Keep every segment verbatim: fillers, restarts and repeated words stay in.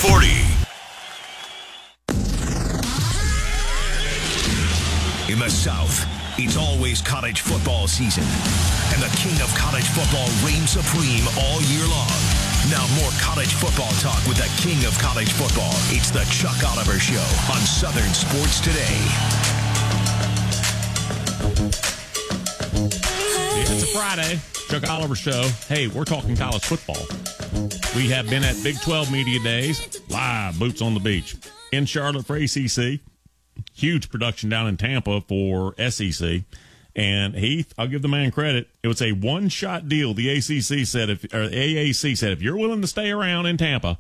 forty. In the South, it's always college football season, and the king of college football reigns supreme all year long. Now more college football talk with the king of college football. It's the Chuck Oliver Show on Southern Sports Today. Yeah, it's a Friday. Chuck Oliver Show. Hey, we're talking college football. We have been at Big twelve Media Days, live, boots on the beach, in Charlotte for A C C. Huge production down in Tampa for S E C. And Heath, I'll give the man credit. It was a one-shot deal. The A C C said, if, or A A C said, if you're willing to stay around in Tampa,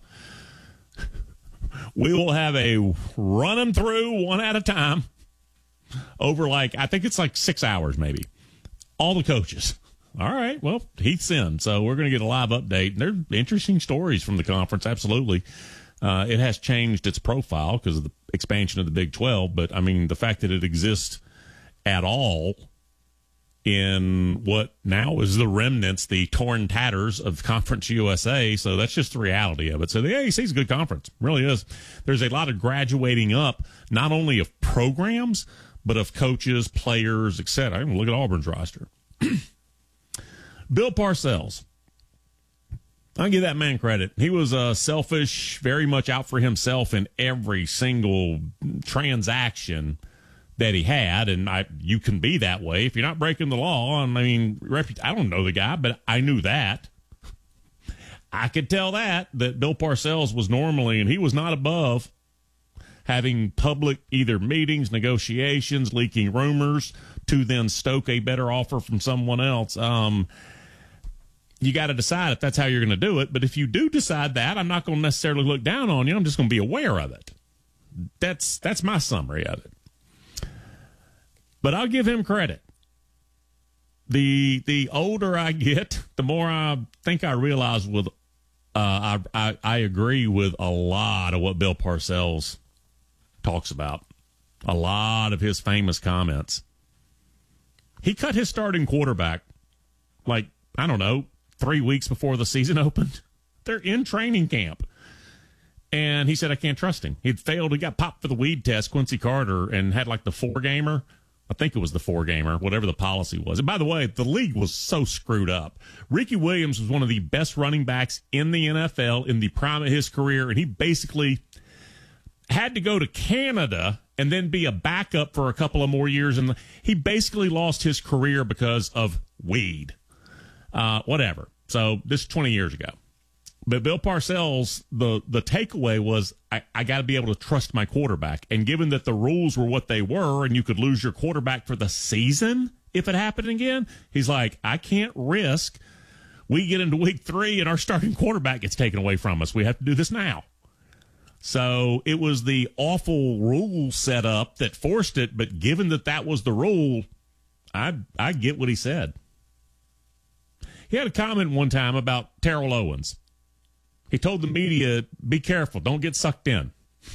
we will have a run them through one at a time over like, I think it's like six hours maybe. All the coaches. All right, well, Heath's in, so we're going to get a live update. There are interesting stories from the conference, absolutely. Uh, it has changed its profile because of the expansion of the Big twelve, but, I mean, the fact that it exists at all in what now is the remnants, the torn tatters of Conference U S A, so that's just the reality of it. So the A A C is a good conference, really is. There's a lot of graduating up, not only of programs, but of coaches, players, et cetera. I mean, look at Auburn's roster. Bill Parcells. I'll give that man credit. He was uh, selfish, very much out for himself in every single transaction that he had, and I, you can be that way if you're not breaking the law. And I mean, repu- I don't know the guy, but I knew that. I could tell that, that Bill Parcells was normally, and he was not above having public either meetings, negotiations, leaking rumors to then stoke a better offer from someone else. Um, you got to decide if that's how you're going to do it. But if you do decide that, I'm not going to necessarily look down on you. I'm just going to be aware of it. That's that's my summary of it. But I'll give him credit. The the older I get, the more I think I realize with uh, I, I I agree with a lot of what Bill Parcells talks about. A lot of his famous comments. He cut his starting quarterback like, I don't know, three weeks before the season opened. They're in training camp. And he said, I can't trust him. He'd failed. He got popped for the weed test, Quincy Carter, and had like the four-gamer. I think it was the four-gamer, whatever the policy was. And by the way, the league was so screwed up. Ricky Williams was one of the best running backs in the N F L in the prime of his career, and he basically had to go to Canada and then be a backup for a couple of more years. And he basically lost his career because of weed. Uh, whatever. So this is twenty years ago. But Bill Parcells, the, the takeaway was, I, I got to be able to trust my quarterback. And given that the rules were what they were and you could lose your quarterback for the season if it happened again, he's like, I can't risk we get into week three and our starting quarterback gets taken away from us. We have to do this now. So it was the awful rule set up that forced it. But given that that was the rule, I I get what he said. He had a comment one time about Terrell Owens. He told the media, be careful, don't get sucked in.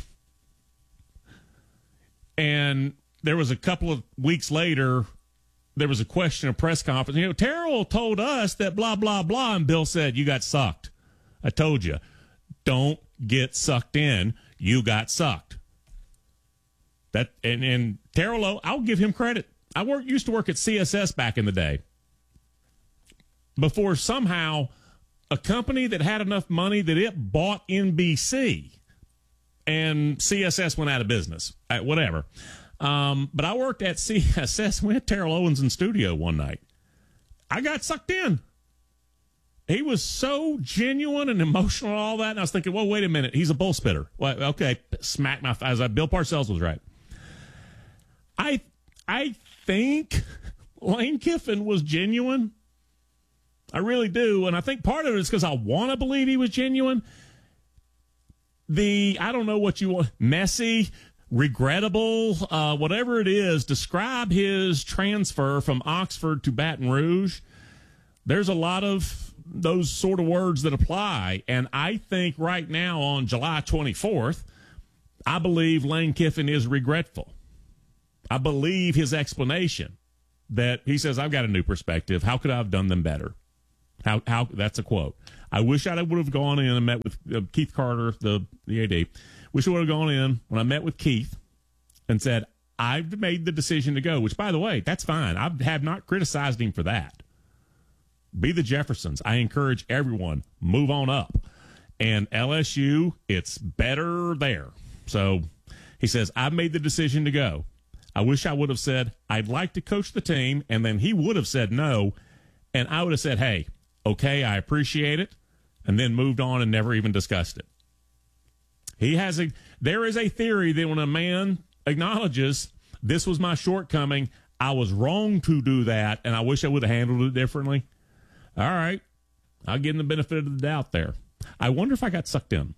And there was a couple of weeks later, there was a question, a press conference. You know, Terrell told us that blah, blah, blah, and Bill said, you got sucked. I told you, don't get sucked in. You got sucked. That And, and Terrell, I'll give him credit. I work, used to work at C S S back in the day. Before somehow a company that had enough money that it bought N B C and C S S went out of business, uh, whatever. Um, but I worked at C S S. We had Terrell Owens in studio one night. I got sucked in. He was so genuine and emotional and all that. And I was thinking, well, wait a minute. He's a bull spitter. Well, okay, smack my face. Bill Parcells was right. I, I think Lane Kiffin was genuine. I really do, and I think part of it is because I want to believe he was genuine. The, I don't know what you want, messy, regrettable, uh, whatever it is, describe his transfer from Oxford to Baton Rouge. There's a lot of those sort of words that apply, and I think right now on July twenty-fourth, I believe Lane Kiffin is regretful. I believe his explanation that he says, I've got a new perspective. How could I have done them better? How how that's a quote. I wish I would have gone in and met with uh, Keith Carter, the, the A D. Wish I would have gone in when I met with Keith and said, I've made the decision to go, which, by the way, that's fine. I have not criticized him for that. Be the Jeffersons. I encourage everyone, move on up. And L S U, it's better there. So he says, I've made the decision to go. I wish I would have said, I'd like to coach the team, and then he would have said no, and I would have said, hey, okay, I appreciate it, and then moved on and never even discussed it. He has a, there is a theory that when a man acknowledges this was my shortcoming, I was wrong to do that, and I wish I would have handled it differently. All right, I'll give him the benefit of the doubt there. I wonder if I got sucked in,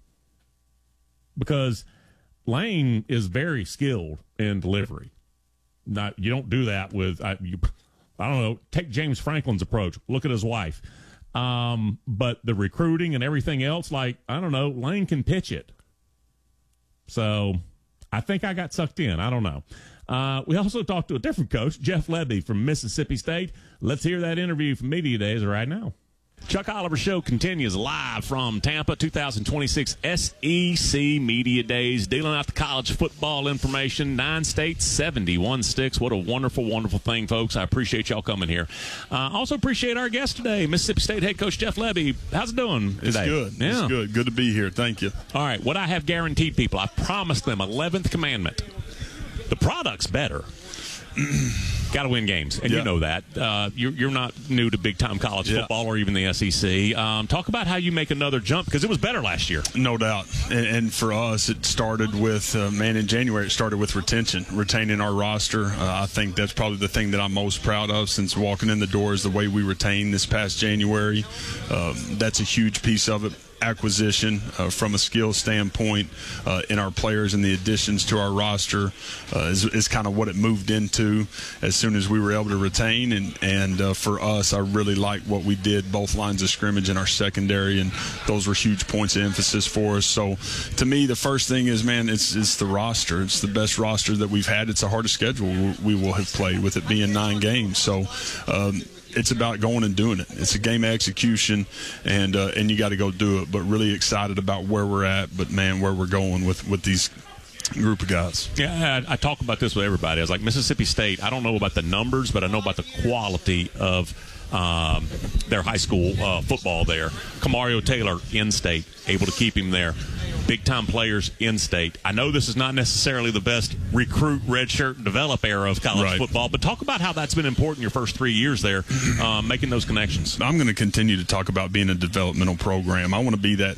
because Lane is very skilled in delivery. Not, you don't do that with, I, you, I don't know, take James Franklin's approach. Look at his wife. Um, but the recruiting and everything else, like, I don't know, Lane can pitch it. So I think I got sucked in. I don't know. Uh, we also talked to a different coach, Jeff Lebby from Mississippi State. Let's hear that interview from Media Days right now. Chuck Oliver Show continues live from Tampa, two thousand twenty-six S E C Media Days, dealing out the college football information. Nine states, seventy-one sticks. What a wonderful, wonderful thing, folks. I appreciate y'all coming here. Uh, also appreciate our guest today, Mississippi State head coach Jeff Lebby. How's it doing today? It's good. Yeah. It's good. Good to be here. Thank you. All right, what I have guaranteed people, I promised them, eleventh commandment. The product's better. Got to win games, and yeah. you know that. Uh, you're, you're not new to big-time college yeah. football or even the S E C. Um, talk about how you make another jump, because it was better last year. No doubt. And, and for us, it started with, uh, man, in January, it started with retention, retaining our roster. Uh, I think that's probably the thing that I'm most proud of since walking in the door is the way we retained this past January. Um, that's a huge piece of it. Acquisition uh, from a skill standpoint uh, in our players and the additions to our roster uh, is, is kind of what it moved into as soon as we were able to retain. And, and uh, for us, I really like what we did, both lines of scrimmage and our secondary, and those were huge points of emphasis for us. So to me, the first thing is, man, it's, it's the roster. It's the best roster that we've had. It's the hardest schedule we will have played, with it being nine games. So um, it's about going and doing it. It's a game of execution, and uh, and you got to go do it. But really excited about where we're at, but, man, where we're going with, with these group of guys. Yeah, I, I talk about this with everybody. I was like, Mississippi State, I don't know about the numbers, but I know about the quality of um, their high school uh, football there. Kamario Taylor, in-state, able to keep him there. Big-time players in-state. I know this is not necessarily the best recruit, redshirt, develop era of college right. football, but talk about how that's been important your first three years there, uh, making those connections. I'm going to continue to talk about being a developmental program. I want to be that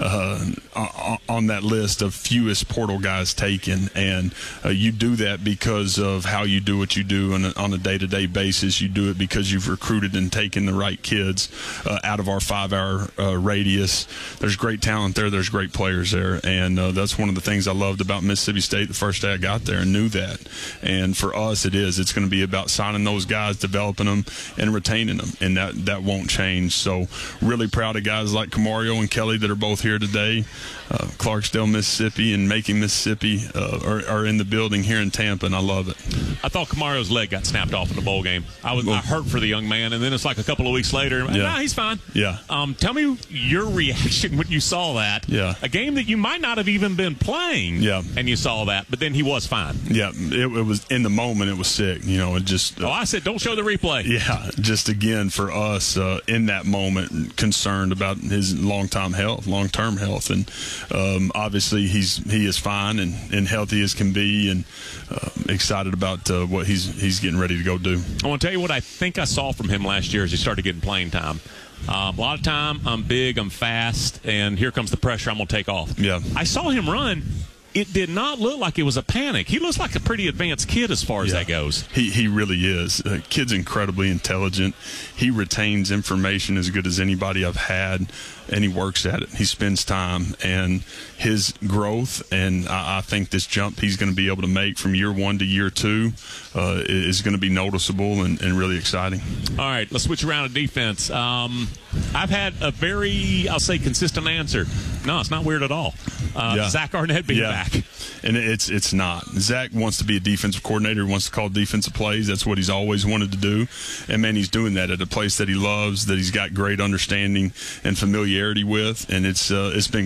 uh, on that list of fewest portal guys taken, and uh, you do that because of how you do what you do on a, on a day-to-day basis. You do it because you've recruited and taken the right kids uh, out of our five-hour uh, radius. There's great talent there. There's great players there. And uh, that's one of the things I loved about Mississippi State the first day I got there, and knew that. And for us, it is. It's going to be about signing those guys, developing them, and retaining them. And that, that won't change. So really proud of guys like Kamario and Kelly that are both here today. Uh, Clarksdale, Mississippi, and Macon, Mississippi uh, are, are in the building here in Tampa, and I love it. I thought Kamario's leg got snapped off in the bowl game. I was well, I hurt for the young man, and then it's like a couple of weeks later, yeah. nah, he's fine. Yeah. Um, tell me your reaction when you saw that. Yeah. A game that you might not have even been playing. Yeah. And you saw that, but then he was fine. Yeah. It, it was in the moment. It was sick. You know, it just. Uh, oh, I said, don't show the replay. Yeah. Just again for us uh, in that moment, concerned about his long-term health, long-term health, and um, obviously he's he is fine and, and healthy as can be, and uh, excited about uh, what he's he's getting ready to go do. I want to tell you what I think I saw from him last year as he started getting playing time. Um, a lot of time, I'm big, I'm fast, and here comes the pressure, I'm going to take off. Yeah. I saw him run. It did not look like it was a panic. He looks like a pretty advanced kid as far as yeah. that goes. He he really is. Uh, kid's incredibly intelligent. He retains information as good as anybody I've had, and he works at it. He spends time, and his growth, and I, I think this jump he's going to be able to make from year one to year two uh, is going to be noticeable and, and really exciting. All right, let's switch around to defense. Um, I've had a very, I'll say, consistent answer. No, it's not weird at all. Uh, yeah. Zach Arnett being yeah. back. and it's it's not. Zach wants to be a defensive coordinator. He wants to call defensive plays. That's what he's always wanted to do. And, man, he's doing that at a place that he loves, that he's got great understanding and familiarity with, and it's uh, it's been